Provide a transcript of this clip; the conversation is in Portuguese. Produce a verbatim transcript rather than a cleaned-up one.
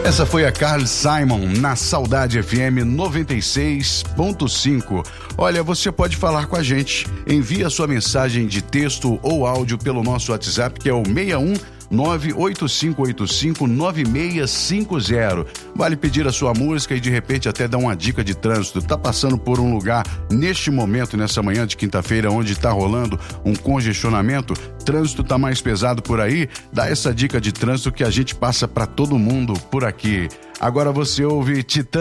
Essa foi a Carly Simon na Saudade F M noventa e seis ponto cinco. Olha, você pode falar com a gente. Envie a sua mensagem de texto ou áudio pelo nosso WhatsApp, que é o seis um nove oito cinco oito cinco nove seis cinco zero. Vale pedir a sua música e de repente até dar uma dica de trânsito. Tá passando por um lugar neste momento, nessa manhã de quinta-feira, onde tá rolando um congestionamento, trânsito tá mais pesado por aí, dá essa dica de trânsito que a gente passa para todo mundo por aqui. Agora você ouve Titã